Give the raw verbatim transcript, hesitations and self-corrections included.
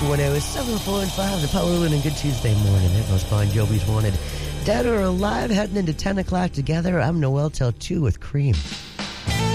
When it was seven, four, and five, the Power Winning Good Tuesday morning. There goes Bon Jovi's Wanted. Dead or Alive, heading into ten o'clock together. I'm Noel till two with Cream.